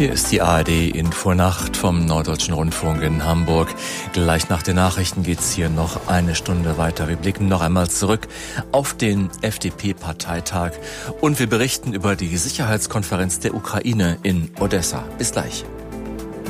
Hier ist die ARD-Infonacht vom Norddeutschen Rundfunk in Hamburg. Gleich nach den Nachrichten geht's hier noch eine Stunde weiter. Wir blicken noch einmal zurück auf den FDP-Parteitag und wir berichten über die Sicherheitskonferenz der Ukraine in Odessa. Bis gleich.